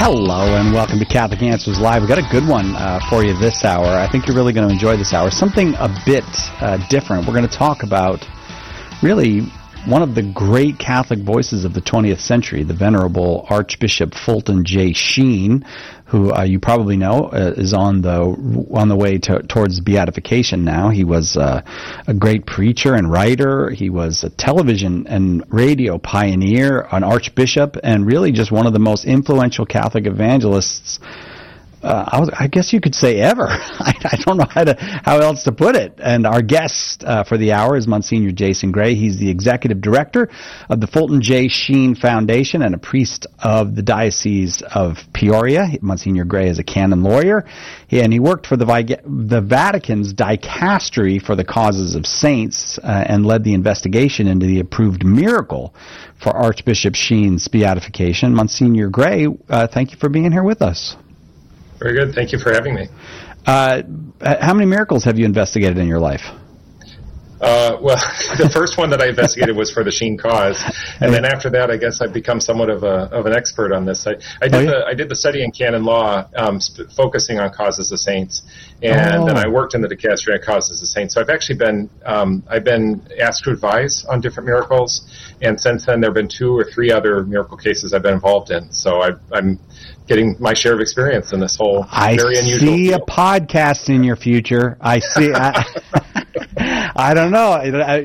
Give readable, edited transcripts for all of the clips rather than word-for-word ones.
Hello and welcome to Catholic Answers Live. We've got a good one for you this hour. I think you're really going to enjoy this hour. Something a bit different. We're going to talk about really one of the great Catholic voices of the 20th century, the Venerable Archbishop Fulton J. Sheen, who you probably know is on the way towards beatification now. He was a great preacher and writer. He was a television and radio pioneer, an archbishop, and really just one of the most influential Catholic evangelists I guess you could say ever. I don't know how else to put it. And our guest for the hour is Monsignor Jason Gray. He's the executive director of the Fulton J. Sheen Foundation and a priest of the Diocese of Peoria. Monsignor Gray is a canon lawyer, and he worked for the Vatican's dicastery for the causes of saints and led the investigation into the approved miracle for Archbishop Sheen's beatification. Monsignor Gray, thank you for being here with us. Very good. Thank you for having me. How many miracles have you investigated in your life? Well, the first one that I investigated was for the Sheen cause, and then after that, I guess I've become somewhat of an expert on this. I did the study in canon law, focusing on causes of saints, and then I worked in the dicastery on causes of saints. So I've actually been asked to advise on different miracles, and since then there have been 2 or 3 other miracle cases I've been involved in. So I'm getting my share of experience in this whole very unusual I see field. A podcast in your future. I see. I don't know.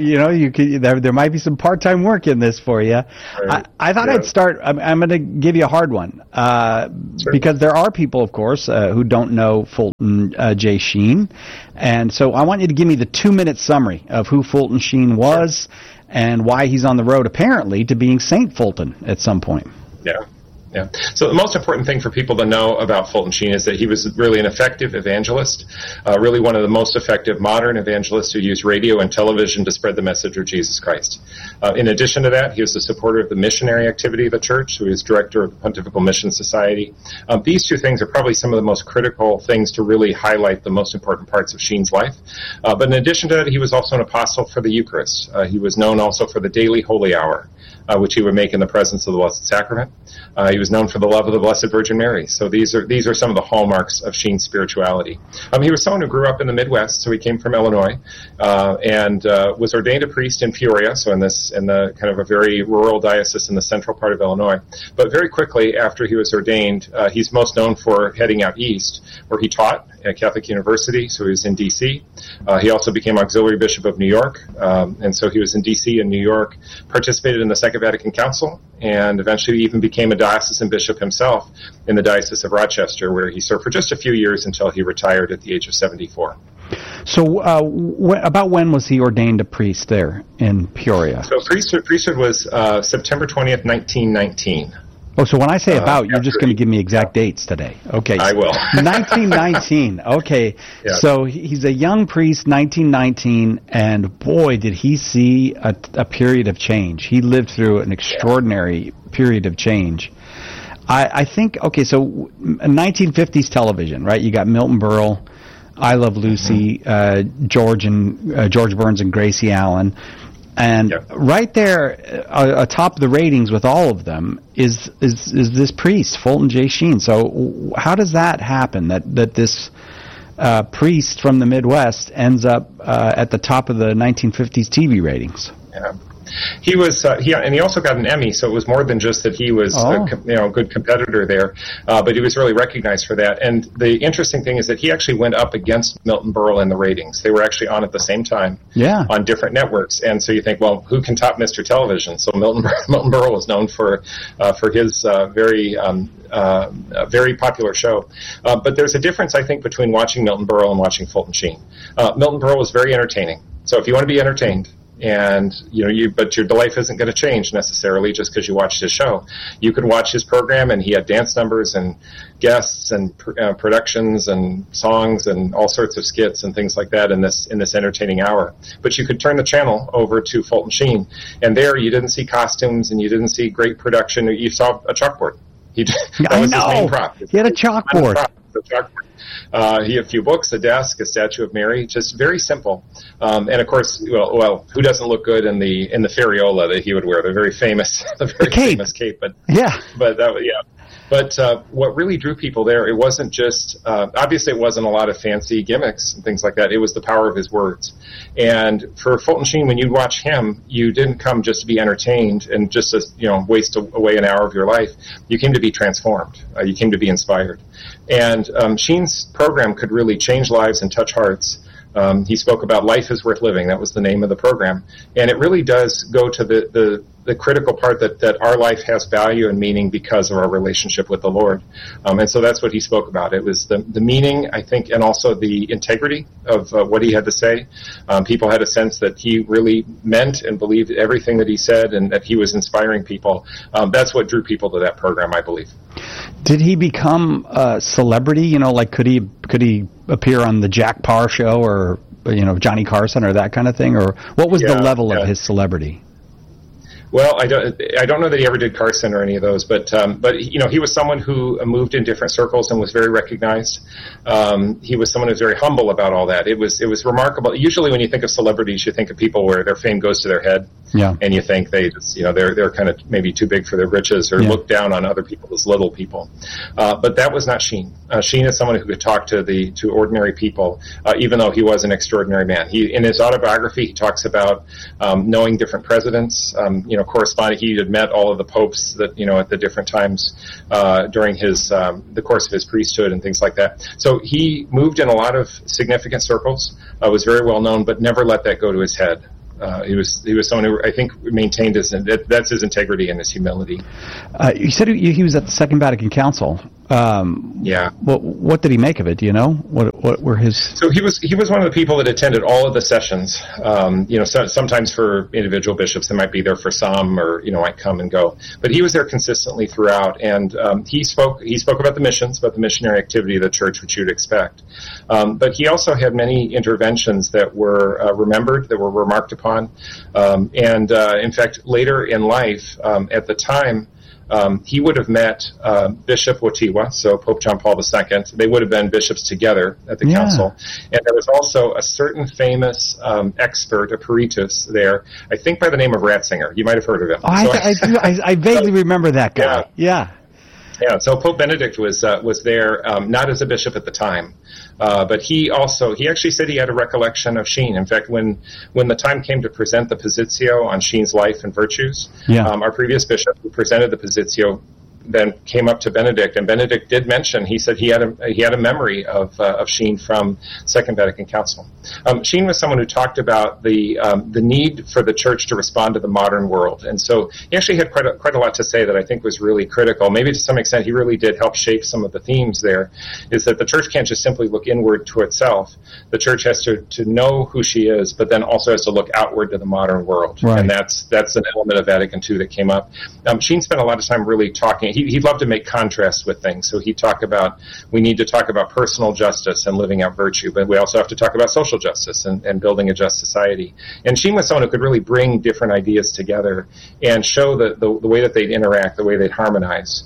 There might be some part-time work in this for you. Right. I thought I'd start. I'm going to give you a hard one because there are people, of course, who don't know Fulton J. Sheen, and so I want you to give me the 2-minute summary of who Fulton Sheen was and why he's on the road, apparently, to being Saint Fulton at some point. Yeah. Yeah. So the most important thing for people to know about Fulton Sheen is that he was really an effective evangelist, really one of the most effective modern evangelists who used radio and television to spread the message of Jesus Christ. In addition to that, he was a supporter of the missionary activity of the church, so he was director of the Pontifical Mission Society. These 2 things are probably some of the most critical things to really highlight the most important parts of Sheen's life. But in addition to that, he was also an apostle for the Eucharist. He was known also for the daily holy hour, which he would make in the presence of the Blessed Sacrament. He was known for the love of the Blessed Virgin Mary. So these are some of the hallmarks of Sheen's spirituality. He was someone who grew up in the Midwest, so he came from Illinois, and was ordained a priest in Peoria, so in the kind of a very rural diocese in the central part of Illinois. But very quickly after he was ordained, he's most known for heading out east, where he taught at Catholic University, so he was in D.C. He also became Auxiliary Bishop of New York, and so he was in D.C. and New York, participated in the Second Vatican Council, and eventually even became a diocesan bishop himself in the Diocese of Rochester, where he served for just a few years until he retired at the age of 74. So about when was he ordained a priest there in Peoria? So priesthood was September 20th, 1919. Oh, so when I say you're just going to give me exact dates today. Okay. I will. 1919. Okay. Yeah. So he's a young priest, 1919, and boy, did he see a period of change. He lived through an extraordinary period of change. I think, okay, so 1950s television, right? You got Milton Berle, I Love Lucy, George Burns and Gracie Allen. And right there, atop the ratings with all of them is this priest, Fulton J. Sheen. So how does that happen, that this priest from the Midwest ends up at the top of the 1950s TV ratings? Yeah. He was, and he also got an Emmy, so it was more than just that he was a good competitor there, but he was really recognized for that. And the interesting thing is that he actually went up against Milton Berle in the ratings. They were actually on at the same time on different networks. And so you think, well, who can top Mr. Television? So Milton Berle was known for his very popular show. But there's a difference, I think, between watching Milton Berle and watching Fulton Sheen. Milton Berle was very entertaining. So if you want to be entertained, and but your life isn't going to change necessarily just because you watched his show. You could watch his program, and he had dance numbers and guests and productions and songs and all sorts of skits and things like that in this entertaining hour. But you could turn the channel over to Fulton Sheen, and there you didn't see costumes and you didn't see great production. You saw a chalkboard. That was his main prop. He had a chalkboard. He had a few books, a desk, a statue of Mary, just very simple. And of course, well, who doesn't look good in the ferriola that he would wear? The very famous, famous cape. But yeah, but that was But what really drew people there, it wasn't just, obviously it wasn't a lot of fancy gimmicks and things like that. It was the power of his words. And for Fulton Sheen, when you watch him, you didn't come just to be entertained and just to, waste away an hour of your life. You came to be transformed. You came to be inspired. And Sheen's program could really change lives and touch hearts. He spoke about life is worth living. That was the name of the program. And it really does go to the critical part that our life has value and meaning because of our relationship with the Lord. And so that's what he spoke about. It was the meaning, I think, and also the integrity of what he had to say. People had a sense that he really meant and believed everything that he said and that he was inspiring people. That's what drew people to that program, I believe. Did he become a celebrity? Like could he appear on the Jack Parr show or Johnny Carson or that kind of thing? Or what was the level of his celebrity? Well, I don't know that he ever did Carson or any of those, but he was someone who moved in different circles and was very recognized. He was someone who was very humble about all that. It was remarkable. Usually, when you think of celebrities, you think of people where their fame goes to their head, and you think they just, they're kind of maybe too big for their britches or look down on other people as little people. But that was not Sheen. Sheen is someone who could talk to ordinary people, even though he was an extraordinary man. In his autobiography, he talks about knowing different presidents. Corresponding, he had met all of the popes that at the different times during the course of his priesthood and things like that. So he moved in a lot of significant circles, was very well known, but never let that go to his head. He was someone who I think maintained that's his integrity and his humility. You said he was at the Second Vatican Council. What did he make of it? Do you know? What were his? So he was one of the people that attended all of the sessions. Sometimes for individual bishops, they might be there for some, or might come and go. But he was there consistently throughout, and he spoke about the missions, about the missionary activity of the church, which you'd expect. But he also had many interventions that were remembered, that were remarked upon, and in fact, later in life, at the time. He would have met Bishop Wojtyła, so Pope John Paul II. They would have been bishops together at the council. And there was also a certain famous expert, a peritus there, I think by the name of Ratzinger. You might have heard of him. I vaguely remember that guy. Yeah, so Pope Benedict was there, not as a bishop at the time, but he actually said he had a recollection of Sheen. In fact, when the time came to present the Positio on Sheen's life and virtues, our previous bishop who presented the Positio then came up to Benedict, and Benedict did mention, he said he had a memory of Sheen from Second Vatican Council. Sheen was someone who talked about the need for the church to respond to the modern world, and so he actually had quite a lot to say that I think was really critical. Maybe to some extent he really did help shape some of the themes there, is that the church can't just simply look inward to itself. The church has to know who she is, but then also has to look outward to the modern world, and that's an element of Vatican II that came up. Sheen spent a lot of time really talking. He'd love to make contrasts with things. So he'd talk about, we need to talk about personal justice and living out virtue, but we also have to talk about social justice and building a just society. And Sheen was someone who could really bring different ideas together and show the way that they'd interact, the way they'd harmonize.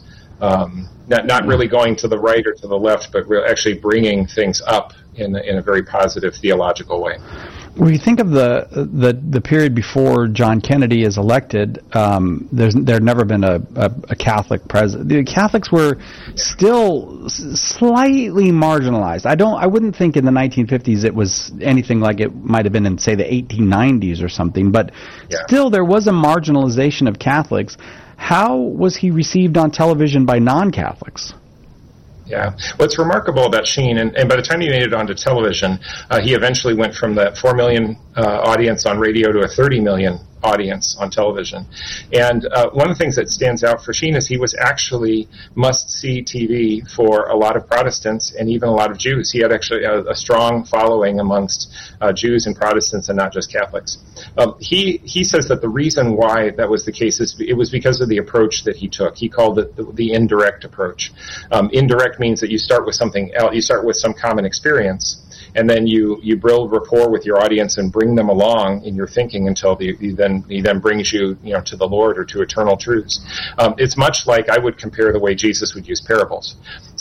Not really going to the right or to the left, but actually bringing things up in a very positive theological way. When you think of the period before John Kennedy is elected, there had never been a Catholic president. The Catholics were still slightly marginalized. I wouldn't think in the 1950s it was anything like it might have been in, say, the 1890s or something, but still there was a marginalization of Catholics. How was he received on television by non-Catholics? Yeah. What's remarkable about Sheen, and by the time he made it onto television, he eventually went from that 4 million audience on radio to a 30 million audience on television. And one of the things that stands out for Sheen is he was actually must-see TV for a lot of Protestants and even a lot of Jews. He had actually a strong following amongst Jews and Protestants and not just Catholics. He says that the reason why that was the case is it was because of the approach that he took. He called it the indirect approach. Indirect means that you start with something else. You start with some common experience, and then you build rapport with your audience and bring them along in your thinking until he then brings you to the Lord or to eternal truths. It's much like I would compare the way Jesus would use parables.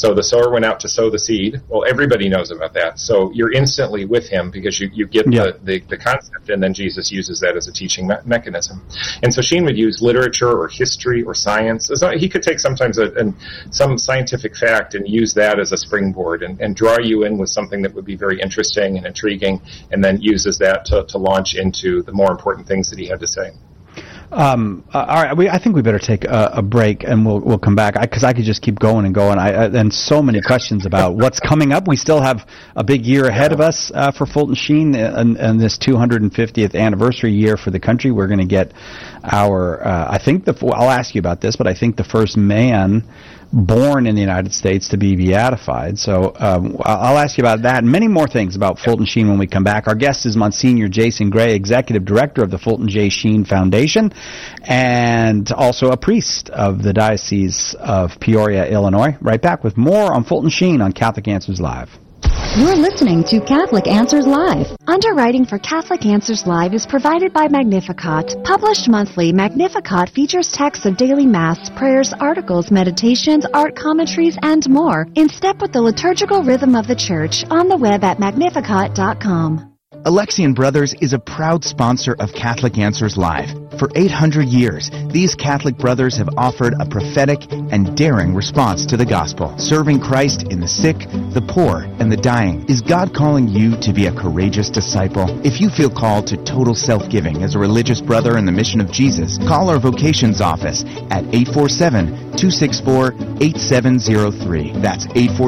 So the sower went out to sow the seed. Well, everybody knows about that. So you're instantly with him because you get the concept, and then Jesus uses that as a teaching mechanism. And so Sheen would use literature or history or science. He could take sometimes some scientific fact and use that as a springboard and draw you in with something that would be very interesting and intriguing, and then uses that to launch into the more important things that he had to say. All right, I think we better take a break, and we'll come back, because I could just keep going and going. And so many questions about what's coming up. We still have a big year ahead of us for Fulton Sheen, and this 250th anniversary year for the country. We're going to get our, I'll ask you about this, but I think the first man born in the United States to be beatified. So I'll ask you about that and many more things about Fulton Sheen when we come back. Our guest is Monsignor Jason Gray, Executive Director of the Fulton J. Sheen Foundation, and also a priest of the Diocese of Peoria, Illinois. Right back with more on Fulton Sheen on Catholic Answers Live. You're listening to Catholic Answers Live. Underwriting for Catholic Answers Live is provided by Magnificat. Published monthly, Magnificat features texts of daily Mass, prayers, articles, meditations, art commentaries, and more in step with the liturgical rhythm of the Church on the web at magnificat.com. Alexian Brothers is a proud sponsor of Catholic Answers Live. For 800 years, these Catholic brothers have offered a prophetic and daring response to the gospel, serving Christ in the sick, the poor, and the dying. Is God calling you to be a courageous disciple? If you feel called to total self-giving as a religious brother in the mission of Jesus, call our vocations office at 847-264-8703. That's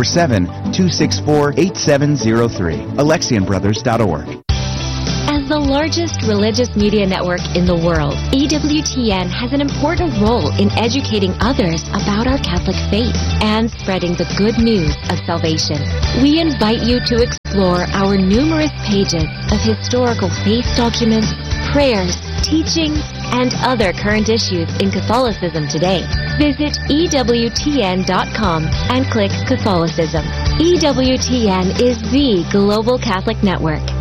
847-264-8703. AlexianBrothers.org. As the largest religious media network in the world, EWTN has an important role in educating others about our Catholic faith and spreading the good news of salvation. We invite you to explore our numerous pages of historical faith documents, prayers, teachings, and other current issues in Catholicism today. Visit EWTN.com and click Catholicism. EWTN is the global Catholic network.